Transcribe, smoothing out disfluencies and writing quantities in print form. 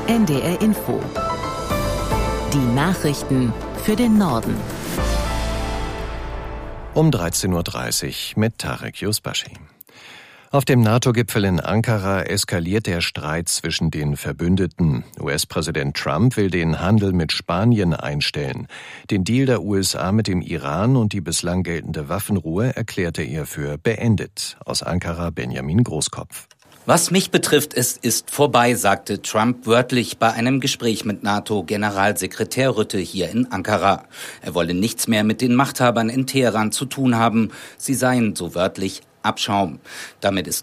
NDR Info. Die Nachrichten für den Norden. Um 13.30 Uhr mit Tarek Yusbashi. Auf dem NATO-Gipfel in Ankara eskaliert der Streit zwischen den Verbündeten. US-Präsident Trump will den Handel mit Spanien einstellen. Den Deal der USA mit dem Iran und die bislang geltende Waffenruhe erklärte er für beendet. Aus Ankara Benjamin Großkopf. Was mich betrifft, es ist vorbei, sagte Trump wörtlich bei einem Gespräch mit NATO-Generalsekretär Rutte hier in Ankara. Er wolle nichts mehr mit den Machthabern in Teheran zu tun haben. Sie seien, so wörtlich, Abschaum. Damit ist